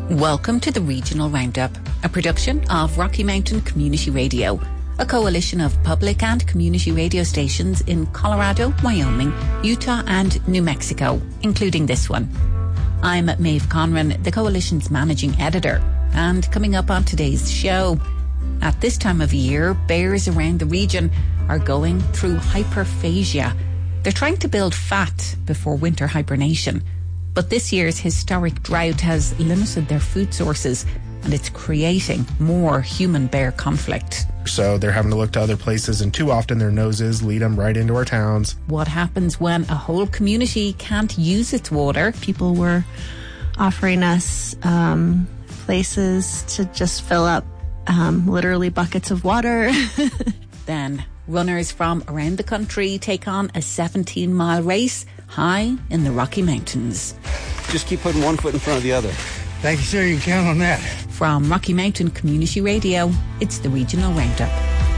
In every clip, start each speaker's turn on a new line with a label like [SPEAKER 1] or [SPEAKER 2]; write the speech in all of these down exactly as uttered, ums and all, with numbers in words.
[SPEAKER 1] Welcome to the Regional Roundup, a production of Rocky Mountain Community Radio, a coalition of public and community radio stations in Colorado, Wyoming, Utah and New Mexico, including this one. I'm Maeve Conran, the coalition's managing editor, and coming up on today's show, at this time of year, bears around the region are going through hyperphagia. They're trying to build fat before winter hibernation. But this year's historic drought has limited their food sources, and it's creating more human-bear conflict.
[SPEAKER 2] So they're having to look to other places, and too often their noses lead them right into our towns.
[SPEAKER 1] What happens when a whole community can't use its water?
[SPEAKER 3] People were offering us um, places to just fill up um, literally buckets of water.
[SPEAKER 1] Then runners from around the country take on a seventeen-mile race high in the Rocky Mountains.
[SPEAKER 4] Just keep putting one foot in front of the other.
[SPEAKER 5] Thank you, sir. You can count on that.
[SPEAKER 1] From Rocky Mountain Community Radio, it's the Regional Roundup.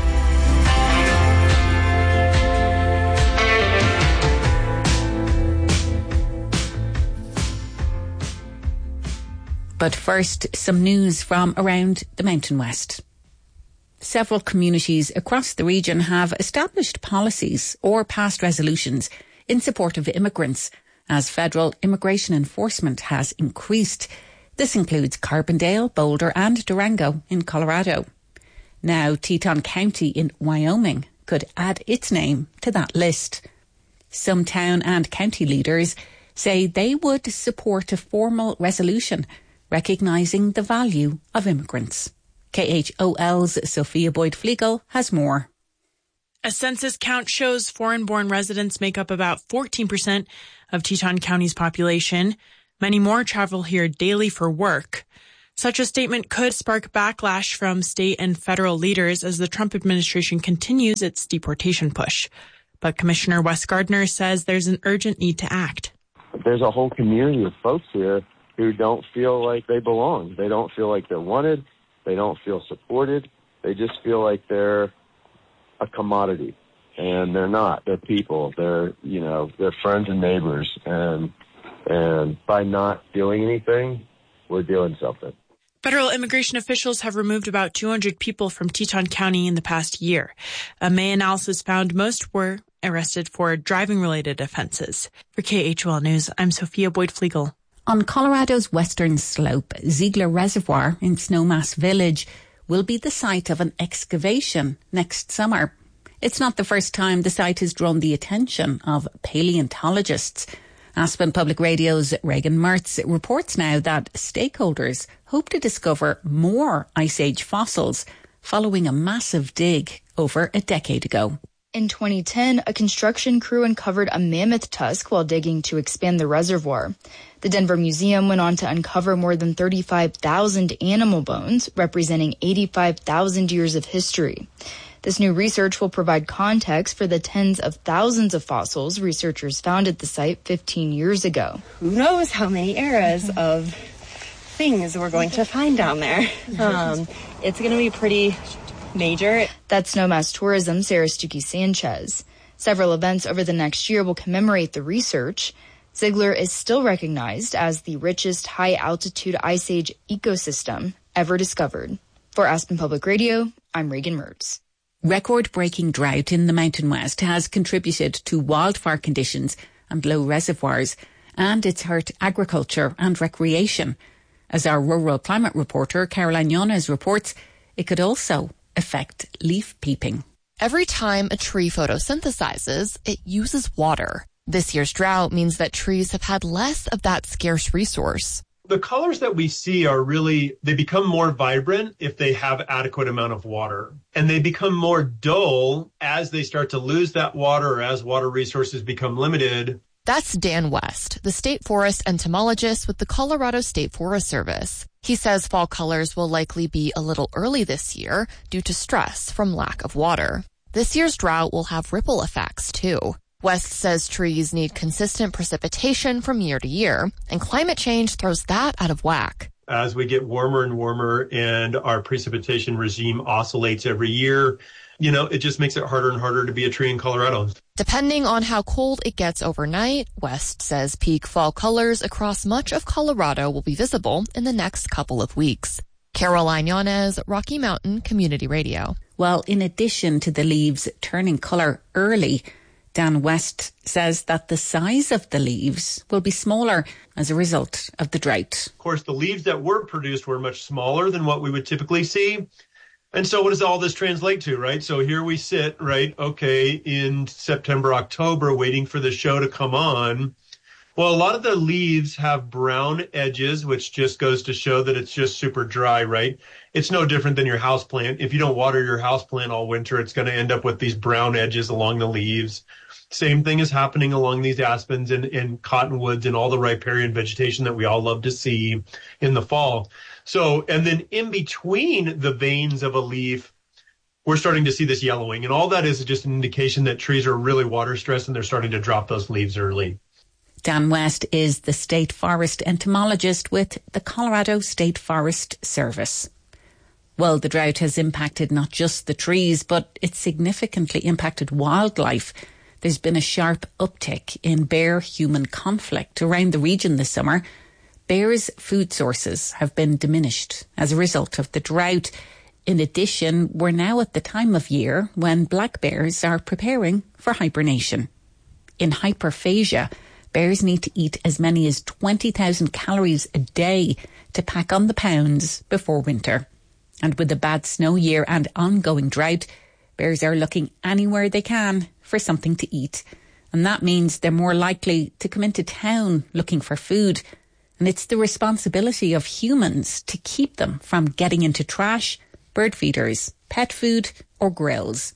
[SPEAKER 1] But first, some news from around the Mountain West. Several communities across the region have established policies or passed resolutions in support of immigrants, as federal immigration enforcement has increased. This includes Carbondale, Boulder and Durango in Colorado. Now, Teton County in Wyoming could add its name to that list. Some town and county leaders say they would support a formal resolution recognising the value of immigrants. K H O L's Sophia Boyd-Flegel has more.
[SPEAKER 6] A census count shows foreign-born residents make up about fourteen percent of Teton County's population. Many more travel here daily for work. Such a statement could spark backlash from state and federal leaders as the Trump administration continues its deportation push. But Commissioner Wes Gardner says there's an urgent need to act.
[SPEAKER 7] There's a whole community of folks here who don't feel like they belong. They don't feel like they're wanted. They don't feel supported. They just feel like they're a commodity, and they're not. They're people. They're, you know, they're friends and neighbors, and and by not doing anything, we're doing something.
[SPEAKER 6] Federal immigration officials have removed about two hundred people from Teton County in the past year. A May analysis found most were arrested for driving-related offenses. For K H O L News, I'm Sophia Boyd-Flegel.
[SPEAKER 1] On Colorado's western slope, Ziegler Reservoir in Snowmass Village will be the site of an excavation next summer. It's not the first time the site has drawn the attention of paleontologists. Aspen Public Radio's Reagan Mertz reports now that stakeholders hope to discover more Ice Age fossils following a massive dig over a decade ago.
[SPEAKER 8] In twenty ten, a construction crew uncovered a mammoth tusk while digging to expand the reservoir. The Denver Museum went on to uncover more than thirty-five thousand animal bones, representing eighty-five thousand years of history. This new research will provide context for the tens of thousands of fossils researchers found at the site fifteen years ago.
[SPEAKER 9] Who knows how many eras of things we're going to find down there. Um, it's going to be pretty major.
[SPEAKER 8] That's Snowmass Tourism's Sarah Stuckey Sanchez. Several events over the next year will commemorate the research. Ziegler is still recognized as the richest high-altitude Ice Age ecosystem ever discovered. For Aspen Public Radio, I'm Reagan Mertz.
[SPEAKER 1] Record-breaking drought in the Mountain West has contributed to wildfire conditions and low reservoirs, and it's hurt agriculture and recreation. As our rural climate reporter Caroline Yones reports, it could also affect leaf peeping.
[SPEAKER 10] Every time a tree photosynthesizes, it uses water. This year's drought means that trees have had less of that scarce resource.
[SPEAKER 11] The colors that we see are really, they become more vibrant if they have adequate amount of water. And they become more dull as they start to lose that water or as water resources become limited.
[SPEAKER 10] That's Dan West, the state forest entomologist with the Colorado State Forest Service. He says fall colors will likely be a little early this year due to stress from lack of water. This year's drought will have ripple effects, too. West says trees need consistent precipitation from year to year, and climate change throws that out of whack.
[SPEAKER 11] As we get warmer and warmer and our precipitation regime oscillates every year, you know, it just makes it harder and harder to be a tree in Colorado.
[SPEAKER 10] Depending on how cold it gets overnight, West says peak fall colors across much of Colorado will be visible in the next couple of weeks. Caroline Yanez, Rocky Mountain Community Radio.
[SPEAKER 1] Well, in addition to the leaves turning colour early, Dan West says that the size of the leaves will be smaller as a result of the drought.
[SPEAKER 11] Of course, the leaves that were produced were much smaller than what we would typically see. And so what does all this translate to, right? So here we sit, right, okay, in September, October, waiting for the show to come on. Well, a lot of the leaves have brown edges, which just goes to show that it's just super dry, right? It's no different than your houseplant. If you don't water your houseplant all winter, it's going to end up with these brown edges along the leaves. Same thing is happening along these aspens and, and cottonwoods and all the riparian vegetation that we all love to see in the fall. So, and then in between the veins of a leaf, we're starting to see this yellowing. And all that is just an indication that trees are really water stressed and they're starting to drop those leaves early.
[SPEAKER 1] Dan West is the state forest entomologist with the Colorado State Forest Service. Well, the drought has impacted not just the trees, but it's significantly impacted wildlife. There's been a sharp uptick in bear-human conflict around the region this summer. Bears' food sources have been diminished as a result of the drought. In addition, we're now at the time of year when black bears are preparing for hibernation. In hyperphagia, bears need to eat as many as twenty thousand calories a day to pack on the pounds before winter. And with a bad snow year and ongoing drought, bears are looking anywhere they can for something to eat. And that means they're more likely to come into town looking for food. And it's the responsibility of humans to keep them from getting into trash, bird feeders, pet food or grills.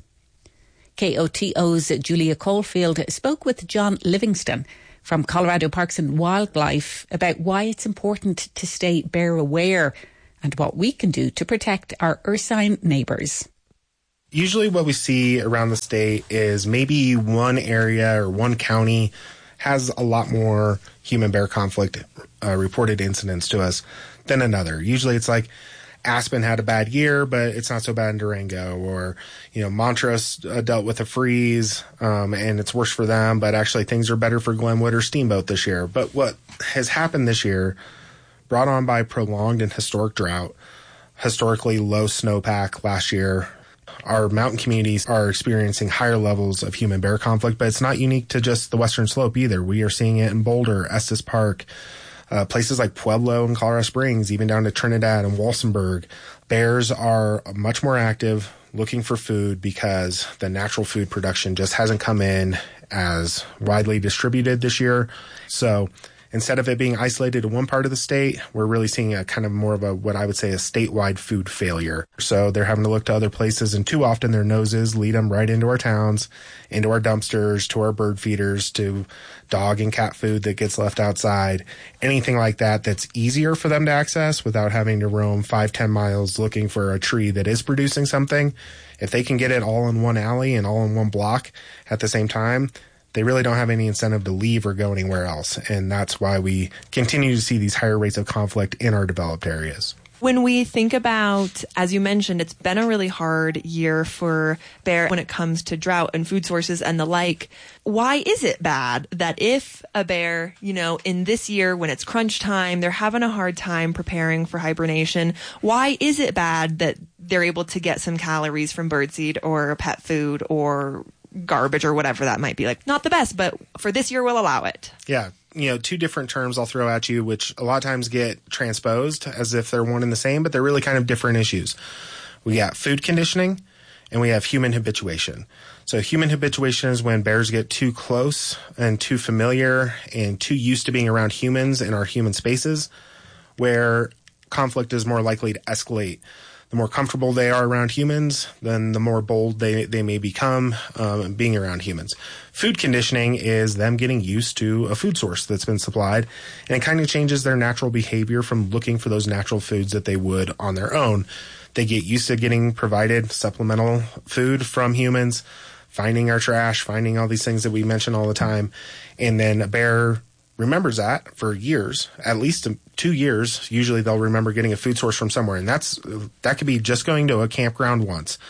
[SPEAKER 1] K O T O's Julia Caulfield spoke with John Livingston from Colorado Parks and Wildlife about why it's important to stay bear aware and what we can do to protect our ursine neighbours.
[SPEAKER 2] Usually what we see around the state is maybe one area or one county has a lot more human bear conflict uh, reported incidents to us than another. Usually it's like Aspen had a bad year, but it's not so bad in Durango, or, you know, Montrose uh, dealt with a freeze um, and it's worse for them, but actually things are better for Glenwood or Steamboat this year. But what has happened this year, brought on by prolonged and historic drought, historically low snowpack last year, our mountain communities are experiencing higher levels of human bear conflict, but it's not unique to just the Western Slope either. We are seeing it in Boulder, Estes Park, uh, places like Pueblo and Colorado Springs, even down to Trinidad and Walsenburg. Bears are much more active looking for food because the natural food production just hasn't come in as widely distributed this year. So instead of it being isolated to one part of the state, we're really seeing a kind of more of a, what I would say, a statewide food failure. So they're having to look to other places, and too often their noses lead them right into our towns, into our dumpsters, to our bird feeders, to dog and cat food that gets left outside, anything like that that's easier for them to access without having to roam five, ten miles looking for a tree that is producing something. If they can get it all in one alley and all in one block at the same time, they really don't have any incentive to leave or go anywhere else. And that's why we continue to see these higher rates of conflict in our developed areas.
[SPEAKER 12] When we think about, as you mentioned, it's been a really hard year for bear when it comes to drought and food sources and the like. Why is it bad that if a bear, you know, in this year when it's crunch time, they're having a hard time preparing for hibernation, why is it bad that they're able to get some calories from birdseed or pet food or garbage or whatever that might be? Like, not the best, but for this year we'll allow it.
[SPEAKER 2] Yeah. You know, two different terms I'll throw at you, which a lot of times get transposed as if they're one and the same, but they're really kind of different issues. We got food conditioning and we have human habituation. So human habituation is when bears get too close and too familiar and too used to being around humans in our human spaces, where conflict is more likely to escalate. The more comfortable they are around humans, then the more bold they, they may become um, being around humans. Food conditioning is them getting used to a food source that's been supplied, and it kind of changes their natural behavior from looking for those natural foods that they would on their own. They get used to getting provided supplemental food from humans, finding our trash, finding all these things that we mention all the time, and then a bear remembers that for years, at least two years. Usually they'll remember getting a food source from somewhere, and that's that could be just going to a campground once.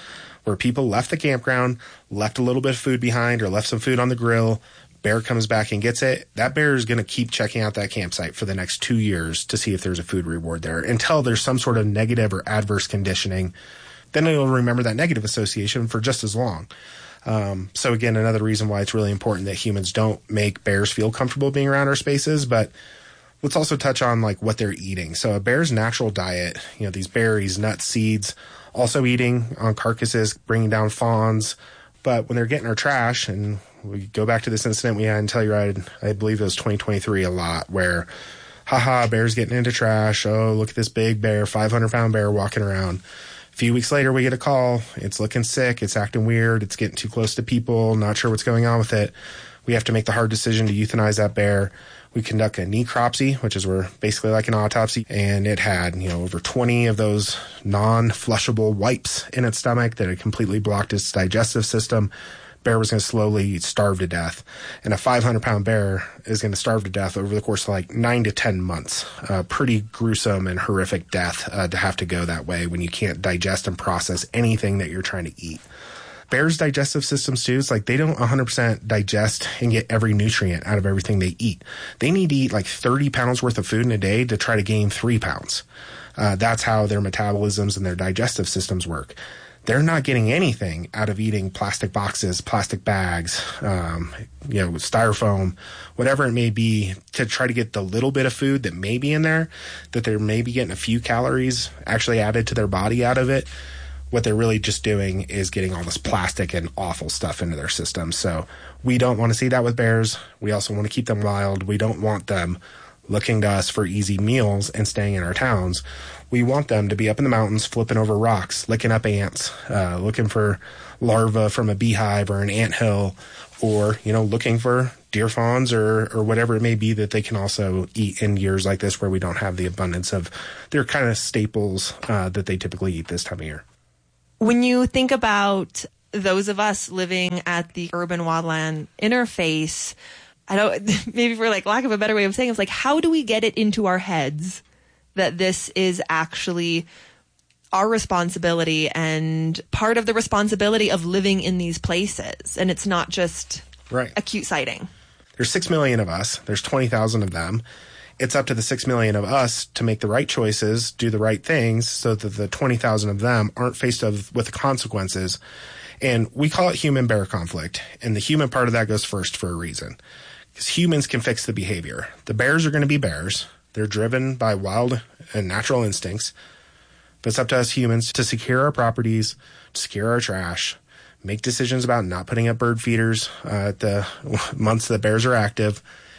[SPEAKER 2] where people left the campground, left a little bit of food behind or left some food on the grill. Bear comes back and gets it. That bear is going to keep checking out that campsite for the next two years to see if there's a food reward there until there's some sort of negative or adverse conditioning. Then it'll remember that negative association for just as long. Um, so again, another reason why it's really important that humans don't make bears feel comfortable being around our spaces. But let's also touch on like what they're eating. So a bear's natural diet, you know, these berries, nuts, seeds, also eating on carcasses, bringing down fawns. But when they're getting our trash, and we go back to this incident we had in Telluride, I believe it was twenty twenty-three a lot, where, haha, bear's getting into trash. Oh, look at this big bear, five hundred pound bear walking around. A few weeks later, we get a call. It's looking sick. It's acting weird. It's getting too close to people. Not sure what's going on with it. We have to make the hard decision to euthanize that bear. We conduct a necropsy, which is where basically like an autopsy, and it had, you know, over twenty of those non-flushable wipes in its stomach that had completely blocked its digestive system. Bear was going to slowly starve to death, and a five hundred pound bear is going to starve to death over the course of like nine to ten months. Uh, pretty gruesome and horrific death uh, to have to go that way when you can't digest and process anything that you're trying to eat. Bears' digestive systems, too, it's like they don't one hundred percent digest and get every nutrient out of everything they eat. They need to eat like thirty pounds worth of food in a day to try to gain three pounds. Uh, that's how their metabolisms and their digestive systems work. They're not getting anything out of eating plastic boxes, plastic bags, um, you know, styrofoam, whatever it may be, to try to get the little bit of food that may be in there, that they're maybe getting a few calories actually added to their body out of it. What they're really just doing is getting all this plastic and awful stuff into their system. So we don't want to see that with bears. We also want to keep them wild. We don't want them looking to us for easy meals and staying in our towns. We want them to be up in the mountains, flipping over rocks, licking up ants, uh, looking for larvae from a beehive or an anthill, or, you know, looking for deer fawns or, or whatever it may be that they can also eat in years like this where we don't have the abundance of their kind of staples uh, that they typically eat this time of year.
[SPEAKER 12] When you think about those of us living at the urban wildland interface, I don't, maybe for like lack of a better way of saying it, it's like, how do we get it into our heads that this is actually our responsibility and part of the responsibility of living in these places? And it's not just
[SPEAKER 2] right.
[SPEAKER 12] a cute sighting.
[SPEAKER 2] There's six million of us. There's twenty thousand of them. It's up to the six million of us to make the right choices, do the right things so that the twenty thousand of them aren't faced with the consequences. And we call it human bear conflict. And the human part of that goes first for a reason. Because humans can fix the behavior. The bears are going to be bears. They're driven by wild and natural instincts. But it's up to us humans to secure our properties, to secure our trash, make decisions about not putting up bird feeders uh, at the months that bears are active,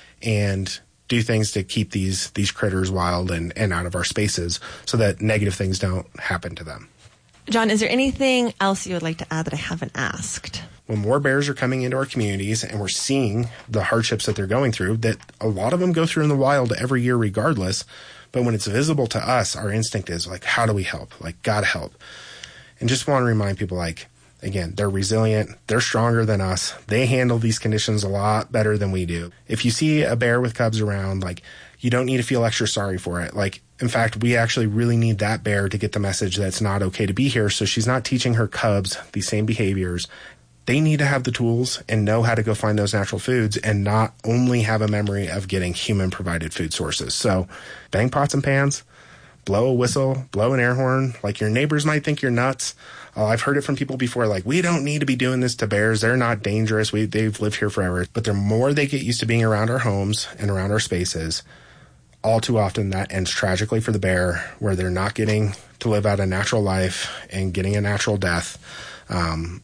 [SPEAKER 2] and do things to keep these these critters wild and, and out of our spaces so that negative things don't happen to them.
[SPEAKER 12] John, is there anything else you would like to add that I haven't asked?
[SPEAKER 2] When more bears are coming into our communities and we're seeing the hardships that they're going through, that a lot of them go through in the wild every year regardless, but when it's visible to us, our instinct is like, how do we help? Like, gotta help. And just want to remind people, like, again, they're resilient. They're stronger than us. They handle these conditions a lot better than we do. If you see a bear with cubs around, like, you don't need to feel extra sorry for it. Like, in fact, we actually really need that bear to get the message that it's not okay to be here. So she's not teaching her cubs these same behaviors. They need to have the tools and know how to go find those natural foods and not only have a memory of getting human provided food sources. So bang pots and pans, blow a whistle, blow an air horn. Like, your neighbors might think you're nuts. Oh, I've heard it from people before, like, we don't need to be doing this to bears. They're not dangerous. We, they've lived here forever. But the more they get used to being around our homes and around our spaces, all too often that ends tragically for the bear, where they're not getting to live out a natural life and getting a natural death. Um,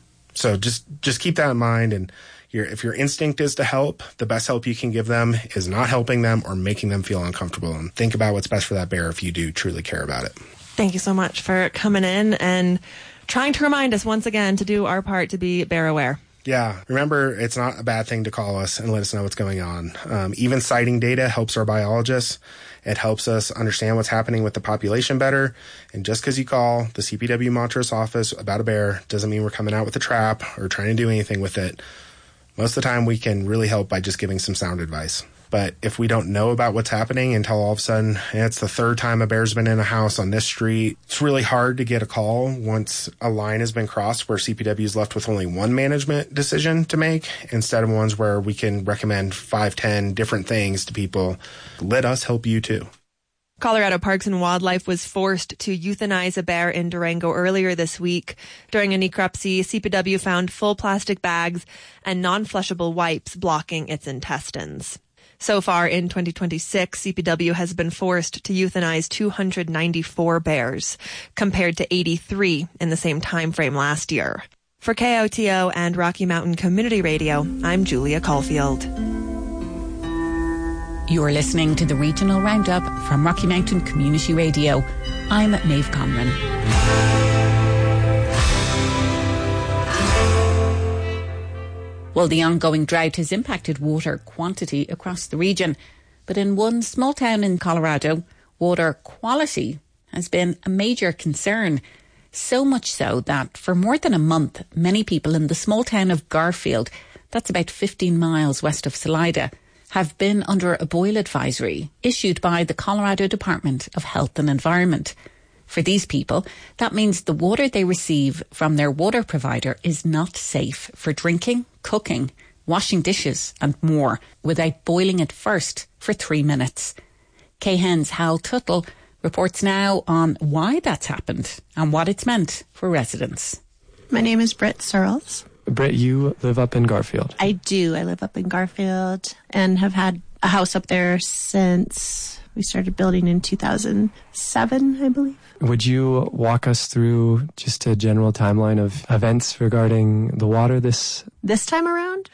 [SPEAKER 2] so just just keep that in mind. And your, if your instinct is to help, the best help you can give them is not helping them or making them feel uncomfortable. And think about what's best for that bear if you do truly care about it.
[SPEAKER 12] Thank you so much for coming in and trying to remind us once again to do our part to be bear aware.
[SPEAKER 2] Yeah. Remember, it's not a bad thing to call us and let us know what's going on. Um, even sighting data helps our biologists. It helps us understand what's happening with the population better. And just because you call the C P W Montrose office about a bear doesn't mean we're coming out with a trap or trying to do anything with it. Most of the time, we can really help by just giving some sound advice. But if we don't know about what's happening until all of a sudden it's the third time a bear's been in a house on this street, it's really hard to get a call once a line has been crossed where C P W is left with only one management decision to make instead of ones where we can recommend five, ten different things to people. Let us help you too.
[SPEAKER 12] Colorado Parks and Wildlife was forced to euthanize a bear in Durango earlier this week. During a necropsy, C P W found full plastic bags and non-flushable wipes blocking its intestines. So far in twenty twenty-six, C P W has been forced to euthanize two hundred ninety-four bears, compared to eighty-three in the same time frame last year. For K O T O and Rocky Mountain Community Radio, I'm Julia Caulfield.
[SPEAKER 1] You're listening to the Regional Roundup from Rocky Mountain Community Radio. I'm Maeve Conran. Well, the ongoing drought has impacted water quantity across the region. But in one small town in Colorado, water quality has been a major concern. So much so that for more than a month, many people in the small town of Garfield, that's about fifteen miles west of Salida, have been under a boil advisory issued by the Colorado Department of Health and Environment. For these people, that means the water they receive from their water provider is not safe for drinking, cooking, washing dishes and more without boiling it first for three minutes. K H E N's Hal Tuttle reports now on why that's happened and what it's meant for residents.
[SPEAKER 3] My name is Britt Searles.
[SPEAKER 13] Britt, you live up in Garfield.
[SPEAKER 3] I do. I live up in Garfield and have had a house up there since we started building in two thousand seven, I believe.
[SPEAKER 13] Would you walk us through just a general timeline of events regarding the water this...
[SPEAKER 3] This time around?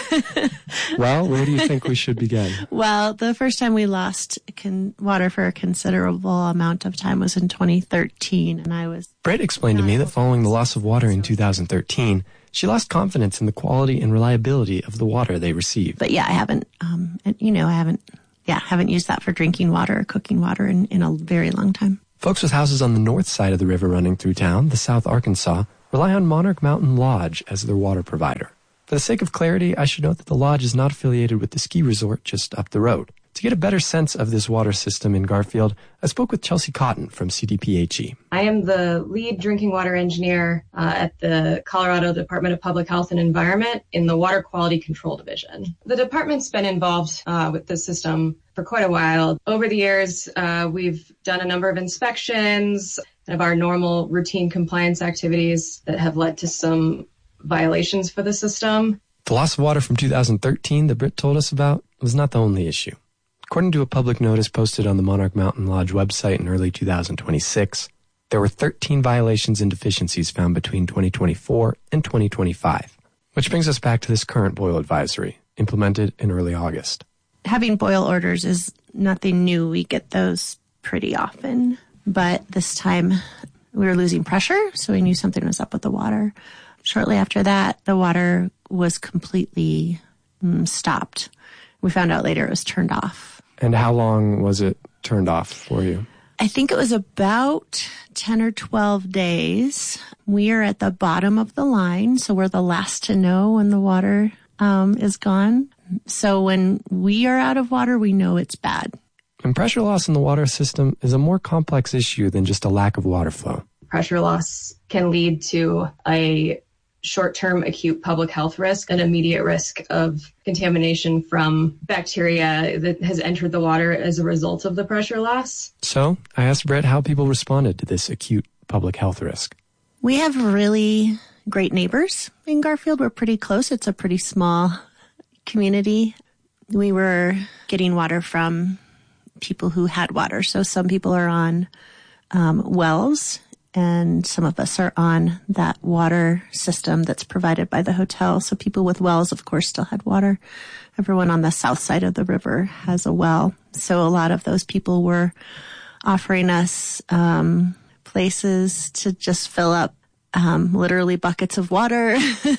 [SPEAKER 13] Well, where do you think we should begin?
[SPEAKER 3] Well, the first time we lost con- water for a considerable amount of time was in twenty thirteen, and I was...
[SPEAKER 13] Britt explained to me that following the loss of water in two thousand thirteen, she lost confidence in the quality and reliability of the water they received.
[SPEAKER 3] But yeah, I haven't, um, you know, I haven't, yeah, haven't used that for drinking water or cooking water in, in a very long time.
[SPEAKER 13] Folks with houses on the north side of the river running through town, the South Arkansas, rely on Monarch Mountain Lodge as their water provider. For the sake of clarity, I should note that the lodge is not affiliated with the ski resort just up the road. To get a better sense of this water system in Garfield, I spoke with Chelsea Cotton from C D P H E.
[SPEAKER 14] I am the lead drinking water engineer uh, at the Colorado Department of Public Health and Environment in the Water Quality Control Division. The department's been involved uh, with the system for quite a while. Over the years, uh, we've done a number of inspections of our normal routine compliance activities that have led to some violations for the system.
[SPEAKER 13] The loss of water from two thousand thirteen that Britt told us about was not the only issue. According to a public notice posted on the Monarch Mountain Lodge website in early two thousand twenty-six, there were thirteen violations and deficiencies found between twenty twenty-four and twenty twenty-five. Which brings us back to this current boil advisory, implemented in early August.
[SPEAKER 3] Having boil orders is nothing new. We get those pretty often. But this time we were losing pressure, so we knew something was up with the water. Shortly after that, the water was completely mm, stopped. We found out later it was turned off.
[SPEAKER 13] And how long was it turned off for you?
[SPEAKER 3] I think it was about ten or twelve days. We are at the bottom of the line, so we're the last to know when the water um, is gone. So when we are out of water, we know it's bad.
[SPEAKER 13] And pressure loss in the water system is a more complex issue than just a lack of water flow.
[SPEAKER 14] Pressure loss can lead to a short-term acute public health risk, an immediate risk of contamination from bacteria that has entered the water as a result of the pressure loss.
[SPEAKER 13] So I asked Britt how people responded to this acute public health risk.
[SPEAKER 3] We have really great neighbors in Garfield. We're pretty close. It's a pretty small community. We were getting water from people who had water. So some people are on um, wells, and some of us are on that water system that's provided by the hotel. So people with wells, of course, still had water. Everyone on the south side of the river has a well. So a lot of those people were offering us um, places to just fill up um, literally buckets of water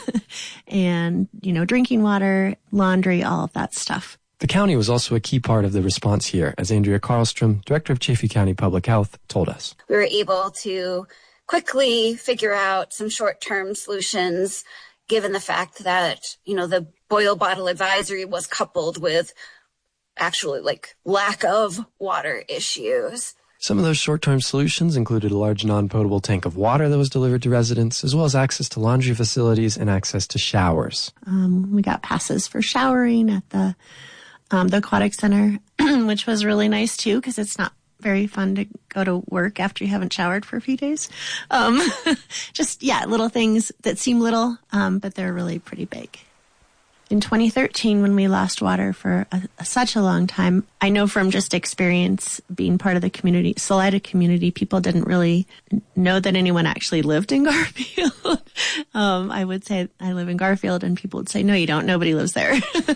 [SPEAKER 3] and, you know, drinking water, laundry, all of that stuff.
[SPEAKER 13] The county was also a key part of the response here, as Andrea Karlstrom, director of Chaffee County Public Health, told us.
[SPEAKER 15] We were able to quickly figure out some short-term solutions, given the fact that, you know, the boil bottle advisory was coupled with actually like lack of water issues.
[SPEAKER 13] Some of those short-term solutions included a large non-potable tank of water that was delivered to residents, as well as access to laundry facilities and access to showers.
[SPEAKER 3] Um, we got passes for showering at the um, the aquatic center, which was really nice too, because it's not very fun to go to work after you haven't showered for a few days. Um, just, yeah, little things that seem little, um, but they're really pretty big. In twenty thirteen, when we lost water for a, a, such a long time, I know from just experience being part of the community, Salida community, people didn't really know that anyone actually lived in Garfield. um, I would say I live in Garfield, and people would say, no, you don't. Nobody lives there.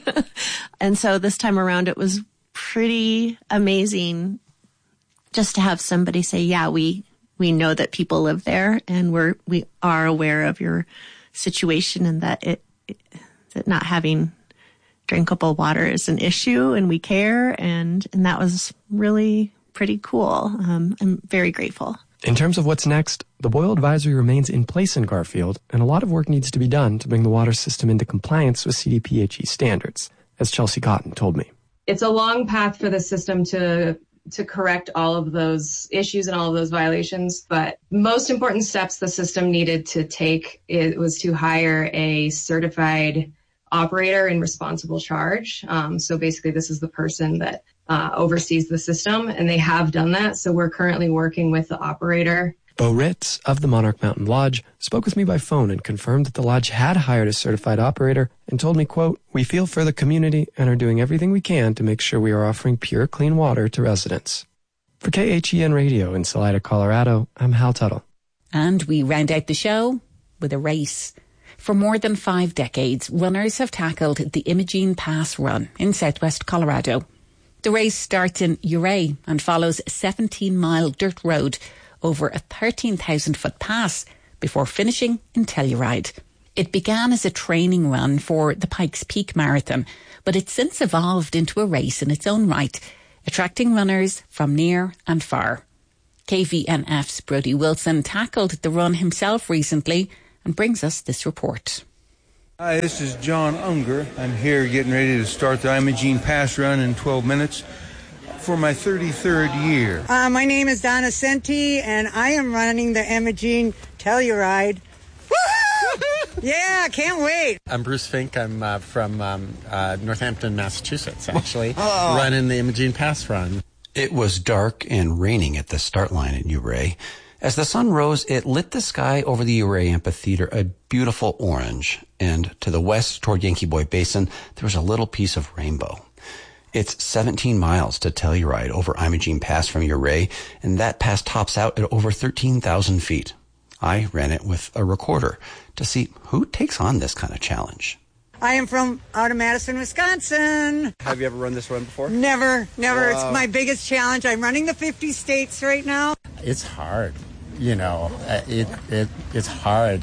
[SPEAKER 3] And so this time around, it was pretty amazing just to have somebody say, yeah, we we know that people live there, and we're we are aware of your situation, and that it, it that not having drinkable water is an issue, and we care, and and that was really pretty cool. Um, I'm very grateful.
[SPEAKER 13] In terms of what's next, the boil advisory remains in place in Garfield, and a lot of work needs to be done to bring the water system into compliance with C D P H E standards, as Chelsea Cotton told me.
[SPEAKER 14] It's a long path for the system to to correct all of those issues and all of those violations. But most important steps the system needed to take, it was to hire a certified operator in responsible charge. Um, so basically this is the person that uh, oversees the system, and they have done that. So we're currently working with the operator.
[SPEAKER 13] Bo Ritz of the Monarch Mountain Lodge spoke with me by phone and confirmed that the lodge had hired a certified operator and told me, quote, "We feel for the community and are doing everything we can to make sure we are offering pure, clean water to residents." For K H E N Radio in Salida, Colorado, I'm Hal Tuttle.
[SPEAKER 1] And we round out the show with a race. For more than five decades, runners have tackled the Imogene Pass Run in southwest Colorado. The race starts in Ouray and follows a seventeen-mile dirt road over a thirteen thousand foot pass before finishing in Telluride. It began as a training run for the Pikes Peak Marathon, but it's since evolved into a race in its own right, attracting runners from near and far. K V N F's Brodie Wilson tackled the run himself recently and brings us this report.
[SPEAKER 16] Hi, this is John Unger. I'm here getting ready to start the Imogene Pass Run in twelve minutes for my thirty-third year.
[SPEAKER 17] Uh, my name is Donna Senti, and I am running the Imogene Telluride. Woohoo! Yeah, can't wait.
[SPEAKER 18] I'm Bruce Fink. I'm uh, from um, uh, Northampton, Massachusetts, actually, oh. running the Imogene Pass Run.
[SPEAKER 19] It was dark and raining at the start line at Ouray. As the sun rose, it lit the sky over the Ouray Amphitheater a beautiful orange, and to the west toward Yankee Boy Basin, there was a little piece of rainbow. It's seventeen miles to Telluride over Imogene Pass from Ouray, and that pass tops out at over thirteen thousand feet. I ran it with a recorder to see who takes on this kind of challenge.
[SPEAKER 17] I am from out of Madison, Wisconsin.
[SPEAKER 4] Have you ever run this run before?
[SPEAKER 17] Never, never.
[SPEAKER 4] Wow.
[SPEAKER 17] It's my biggest challenge. I'm running the fifty states right now.
[SPEAKER 18] It's hard, you know. It it it's hard.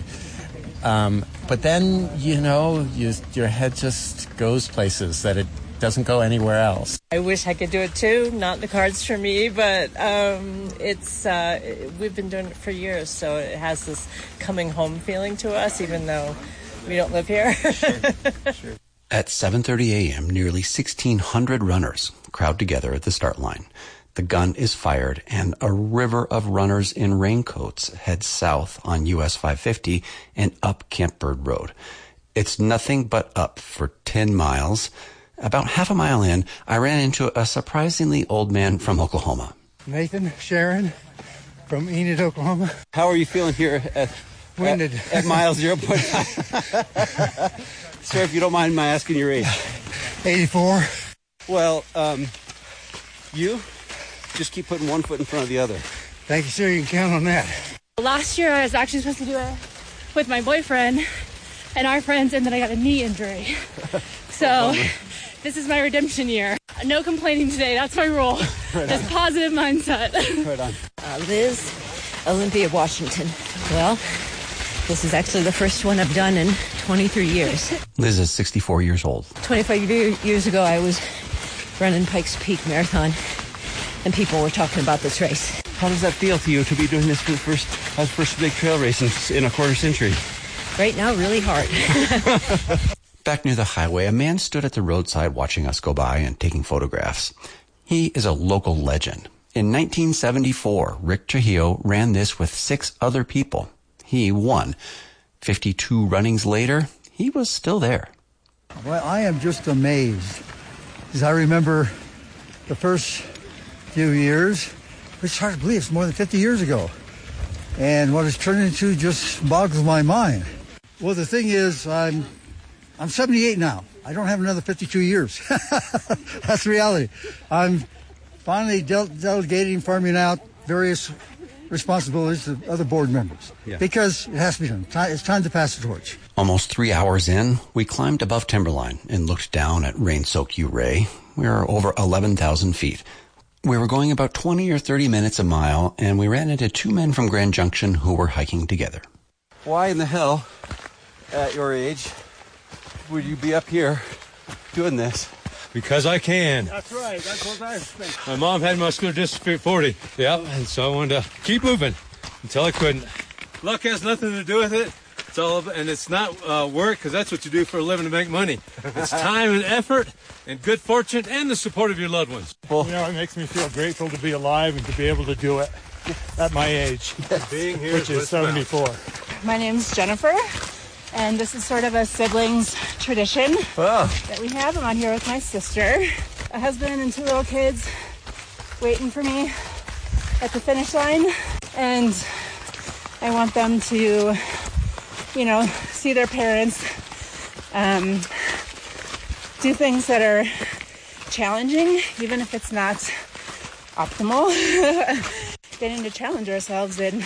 [SPEAKER 18] Um, but then, you know, you, your head just goes places that it doesn't go anywhere else.
[SPEAKER 20] I wish I could do it too. Not in the cards for me, but um, it's uh, we've been doing it for years, so it has this coming home feeling to us, even though we don't live here. Sure.
[SPEAKER 19] Sure. At seven thirty a.m., nearly sixteen hundred runners crowd together at the start line. The gun is fired, and a river of runners in raincoats heads south on U S five fifty and up Camp Bird Road. It's nothing but up for ten miles. About half a mile in, I ran into a surprisingly old man from Oklahoma.
[SPEAKER 5] Nathan Sharon from Enid, Oklahoma.
[SPEAKER 4] How are you feeling here at,
[SPEAKER 5] Winded.
[SPEAKER 4] at, at mile zero point five? Sir, if you don't mind my asking your age.
[SPEAKER 5] eighty-four.
[SPEAKER 4] Well, um, you just keep putting one foot in front of the other.
[SPEAKER 5] Thank you, sir. You can count on that.
[SPEAKER 21] Last year, I was actually supposed to do it with my boyfriend and our friends, and then I got a knee injury. So this is my redemption year. No complaining today. That's my rule. Right Just positive mindset.
[SPEAKER 4] Right on.
[SPEAKER 22] Uh, Liz, Olympia, Washington. Well, this is actually the first one I've done in twenty-three years.
[SPEAKER 19] Liz is sixty-four years old.
[SPEAKER 22] twenty-five years ago, I was running Pikes Peak Marathon, and people were talking about this race.
[SPEAKER 4] How does that feel to you to be doing this for the first, uh, first big trail race in, in a quarter century?
[SPEAKER 22] Right now, really hard.
[SPEAKER 19] Back near the highway, a man stood at the roadside watching us go by and taking photographs. He is a local legend. In nineteen seventy-four, Rick Trujillo ran this with six other people. He won. fifty-two runnings later, he was still there.
[SPEAKER 6] Well, I am just amazed. As I remember the first few years, it's hard to believe it's more than fifty years ago. And what it's turned into just boggles my mind. Well, the thing is, I'm I'm seventy-eight now. I don't have another fifty-two years. That's the reality. I'm finally del- delegating, farming out various responsibilities to other board members. Yeah. Because it has to be done. It's time to pass the torch.
[SPEAKER 19] Almost three hours in, we climbed above timberline and looked down at rain-soaked Ouray. We were over eleven thousand feet. We were going about twenty or thirty minutes a mile, and we ran into two men from Grand Junction who were hiking together.
[SPEAKER 4] Why in the hell, at your age, would you be up here doing this?
[SPEAKER 7] Because I can.
[SPEAKER 6] That's right. That's what I think.
[SPEAKER 7] My mom had muscular dystrophy at forty. Yeah, and so I wanted to keep moving until I couldn't. Luck has nothing to do with it. It's all of, and it's not uh, work, because that's what you do for a living to make money. It's time and effort and good fortune and the support of your loved ones.
[SPEAKER 6] Well, you know, it makes me feel grateful to be alive and to be able to do it at my age,
[SPEAKER 7] Being here
[SPEAKER 6] which is seventy-four.
[SPEAKER 21] My name's Jennifer, and this is sort of a siblings tradition
[SPEAKER 4] wow.
[SPEAKER 21] that we have. I'm on here with my sister, a husband and two little kids waiting for me at the finish line, and I want them to, you know, see their parents um, do things that are challenging, even if it's not optimal. Getting to challenge ourselves and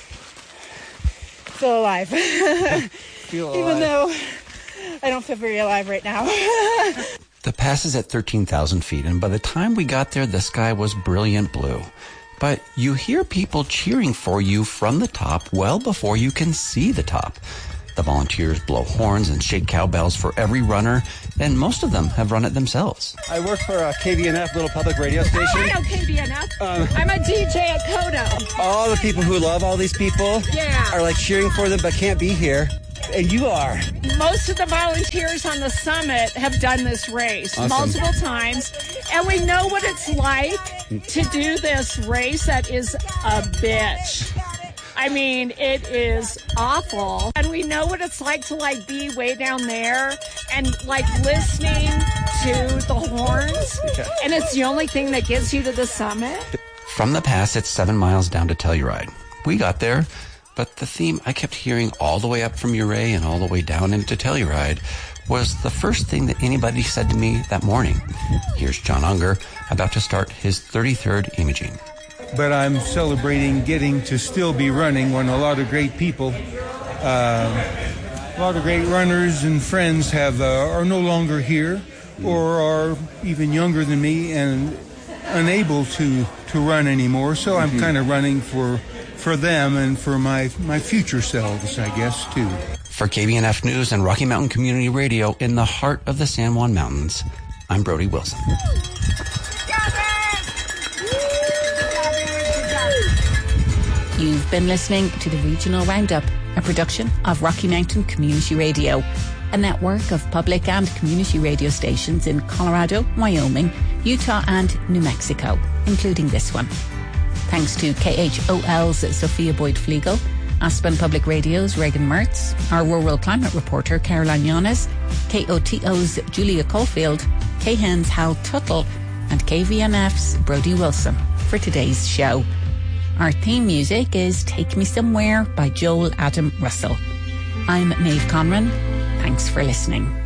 [SPEAKER 21] feel alive.
[SPEAKER 4] Feel alive.
[SPEAKER 21] Even though I don't feel very alive right now.
[SPEAKER 19] The pass is at thirteen thousand feet, and by the time we got there, the sky was brilliant blue. But you hear people cheering for you from the top well before you can see the top. The volunteers blow horns and shake cowbells for every runner, and most of them have run it themselves.
[SPEAKER 4] I work for a K V N F, little public radio station.
[SPEAKER 21] Oh, I know K V N F.
[SPEAKER 4] Um,
[SPEAKER 21] I'm a D J at Coda.
[SPEAKER 4] All the people who love all these people
[SPEAKER 21] yeah.
[SPEAKER 4] are like cheering for them but can't be here. And you are.
[SPEAKER 21] Most of the volunteers on the summit have done this race
[SPEAKER 4] awesome.
[SPEAKER 21] multiple times, and we know what it's like to do this race that is a bitch. I mean, it is awful. And we know what it's like to, like, be way down there and, like, listening to the horns. Okay. And it's the only thing that gets you to the summit.
[SPEAKER 19] From the pass, it's seven miles down to Telluride. We got there, but the theme I kept hearing all the way up from Ouray and all the way down into Telluride was the first thing that anybody said to me that morning. Here's John Unger about to start his thirty-third Imogene.
[SPEAKER 16] But I'm celebrating getting to still be running when a lot of great people, uh, a lot of great runners and friends have uh, are no longer here or are even younger than me and unable to, to run anymore. So I'm mm-hmm. kind of running for for them and for my, my future selves, I guess, too.
[SPEAKER 19] For K V N F News and Rocky Mountain Community Radio in the heart of the San Juan Mountains, I'm Brody Wilson.
[SPEAKER 1] You've been listening to the Regional Roundup, a production of Rocky Mountain Community Radio, a network of public and community radio stations in Colorado, Wyoming, Utah and New Mexico, including this one. Thanks to K H O L's Sophia Boyd-Flegel, Aspen Public Radio's Reagan Mertz, our rural climate reporter Caroline Yanes, K O T O's Julia Caulfield, K H E N's Hal Tuttle, and K V N F's Brody Wilson for today's show. Our theme music is Take Me Somewhere by Joel Adam Russell. I'm Maeve Conran. Thanks for listening.